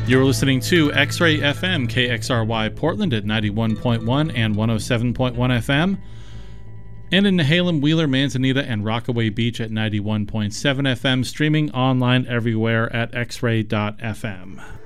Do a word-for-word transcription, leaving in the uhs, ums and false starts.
You're listening to X-Ray F M, K X R Y Portland at ninety-one point one and one oh seven point one F M, and in Nehalem, Wheeler, Manzanita, and Rockaway Beach at ninety-one point seven F M, streaming online everywhere at x ray dot f m.